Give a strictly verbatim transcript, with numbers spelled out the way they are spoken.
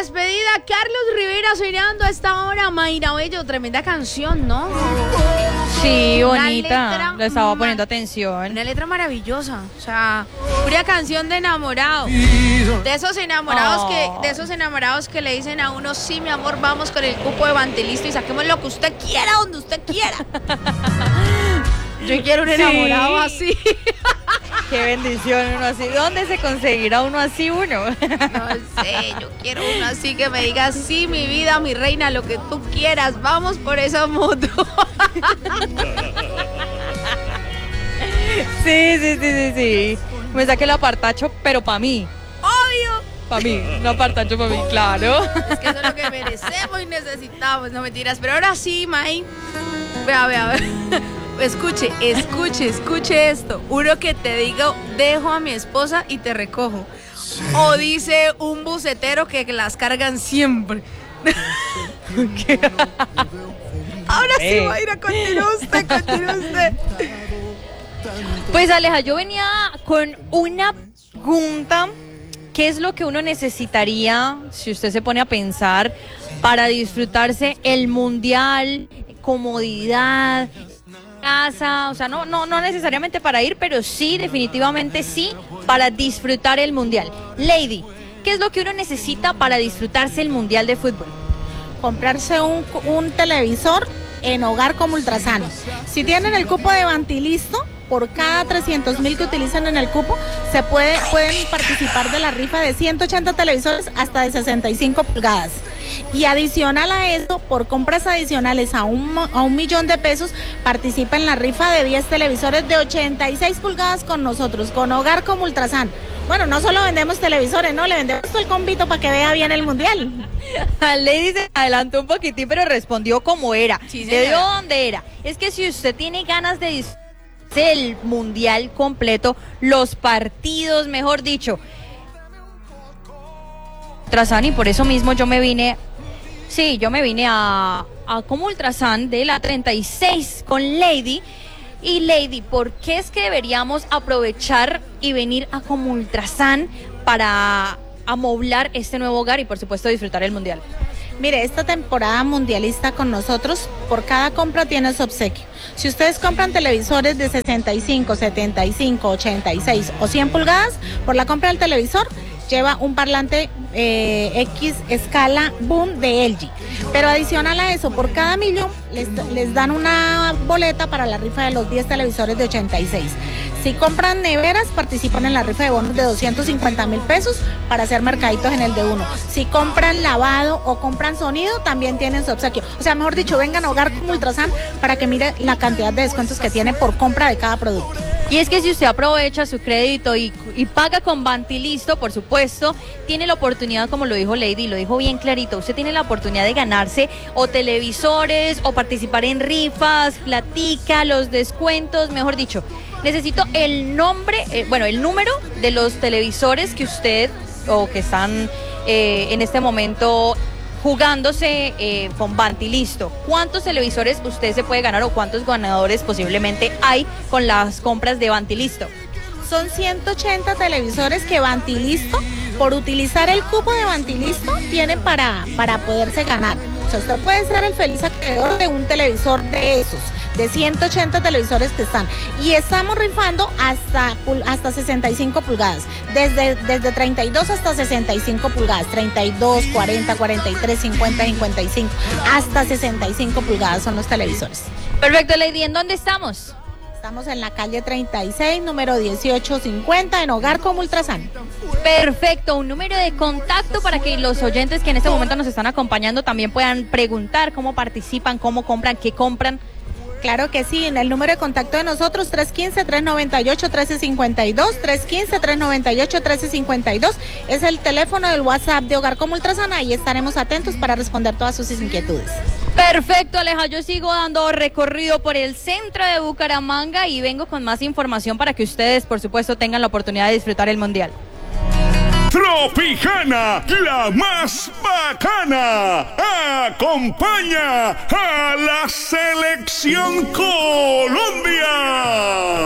despedida, Carlos Rivera sonando a esta hora. Mayra Bello, tremenda canción, ¿no? Sí, bonita, letra, le estaba poniendo atención. Una letra maravillosa, o sea, pura canción de enamorado. De esos enamorados oh. que, de esos enamorados que le dicen a uno, sí, mi amor, vamos con el cupo de Bantilisto y saquemos lo que usted quiera, donde usted quiera. Yo quiero un enamorado sí. así. Qué bendición uno así. ¿Dónde se conseguirá uno así uno? No sé, yo quiero uno así que me diga, sí, mi vida, mi reina, lo que tú quieras, vamos por esa moto. Sí, sí, sí, sí, sí. Me saqué el apartacho, pero para mí. Obvio. Para mí, un apartacho para mí, claro. Es que eso es lo que merecemos y necesitamos, no mentiras. Pero ahora sí, May. Vea, vea, vea. Escuche, escuche, escuche esto. Uno que te digo, dejo a mi esposa y te recojo. O dice un bucetero que las cargan siempre. Ahora sí, eh. Mayra, continúa usted, continúa usted. Pues Aleja, yo venía con una pregunta. ¿Qué es lo que uno necesitaría, si usted se pone a pensar, para disfrutarse el mundial? Comodidad, casa, o sea, no, no, no necesariamente para ir, pero sí, definitivamente sí, para disfrutar el mundial. Lady, ¿qué es lo que uno necesita para disfrutarse el mundial de fútbol? Comprarse un, un televisor en Hogar como Ultrasan. Si tienen el cupo de Bantilisto, por cada trescientos mil que utilizan en el cupo, se puede, pueden participar de la rifa de ciento ochenta televisores hasta de sesenta y cinco pulgadas. Y adicional a esto, por compras adicionales a un, a un millón de pesos, participa en la rifa de diez televisores de ochenta y seis pulgadas con nosotros, con Hogar como Ultrasan. Bueno, no solo vendemos televisores, no, le vendemos todo el combito para que vea bien el mundial. Lady se adelantó un poquitín, pero respondió como era. Sí, le dio donde era. Es que si usted tiene ganas de disfrutar el mundial completo, los partidos, mejor dicho, Ultrasan, y por eso mismo yo me vine, sí, yo me vine a, a como Ultrasan de la treinta y seis con Lady. Y Lady, ¿por qué es que deberíamos aprovechar y venir a como Ultrasan para amoblar este nuevo hogar y por supuesto disfrutar el mundial? Mire, esta temporada mundialista con nosotros, por cada compra tienes obsequio. Si ustedes compran televisores de sesenta y cinco, setenta y cinco, ochenta y seis o cien pulgadas, por la compra del televisor lleva un parlante eh, X escala Boom de L G. Pero adicional a eso, por cada millón les, les dan una boleta para la rifa de los diez televisores de ochenta y seis. Si compran neveras, participan en la rifa de bonos de doscientos cincuenta mil pesos para hacer mercaditos en el de uno. Si compran lavado o compran sonido, también tienen su obsequio. O sea, mejor dicho, vengan a Hogar como Ultrasan para que mire la cantidad de descuentos que tiene por compra de cada producto. Y es que si usted aprovecha su crédito y, y paga con Bantilisto, por supuesto, tiene la oportunidad, como lo dijo Lady, lo dijo bien clarito, usted tiene la oportunidad de ganarse o televisores o participar en rifas, platica, los descuentos, mejor dicho. Necesito el nombre, eh, bueno, el número de los televisores que usted o que están eh, en este momento jugándose eh, con Bantilisto. ¿Cuántos televisores usted se puede ganar o cuántos ganadores posiblemente hay con las compras de Bantilisto? Son ciento ochenta televisores que Bantilisto, por utilizar el cupo de Bantilisto, tiene para, para poderse ganar. O sea, usted puede ser el feliz acreedor de un televisor de esos, de ciento ochenta televisores que están. Y estamos rifando hasta, hasta sesenta y cinco pulgadas, desde, desde treinta y dos hasta sesenta y cinco pulgadas, treinta y dos, cuarenta, cuarenta y tres, cincuenta, cincuenta y cinco, hasta sesenta y cinco pulgadas son los televisores. Perfecto, Lady, ¿en dónde estamos? Estamos en la calle treinta y seis, número dieciocho cincuenta, en Hogar como Ultrasan. Perfecto, un número de contacto para que los oyentes que en este momento nos están acompañando también puedan preguntar cómo participan, cómo compran, qué compran. Claro que sí, en el número de contacto de nosotros, tres uno cinco, tres nueve ocho, uno tres cinco dos, tres uno cinco, tres nueve ocho, uno tres cinco dos, es el teléfono del WhatsApp de Hogar como Ultrasan, y estaremos atentos para responder todas sus inquietudes. Perfecto, Aleja, yo sigo dando recorrido por el centro de Bucaramanga y vengo con más información para que ustedes, por supuesto, tengan la oportunidad de disfrutar el mundial. Tropijana, la más bacana, acompaña a la Selección Colombia.